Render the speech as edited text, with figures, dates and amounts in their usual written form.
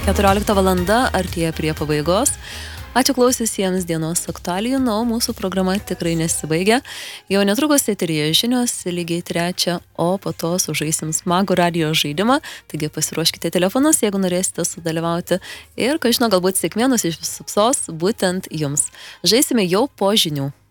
14 valanda artėja prie pabaigos. Ačiū klausiusiems dienos aktualijų, o mūsų programa tikrai nesibaigia. Jau netrukus eteryje žinios lygiai 3, o po to sužaisim smagų radijo žaidimą. Taigi pasiruoškite telefonus, jeigu norėsite sudalyvauti. Ir, ką žinau, galbūt sėkmė nusišypsos būtent jums. Žaisime jau po žinių.